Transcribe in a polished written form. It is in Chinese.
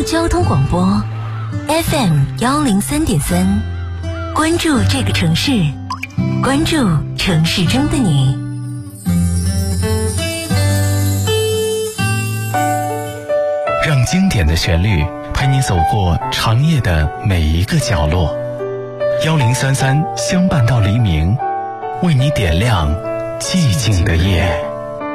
交通广播 FM103.3，关注这个城市，关注城市中的你。 让经典的旋律陪你走过长夜的每一个角落，1033相伴到黎明，为你点亮寂静的夜。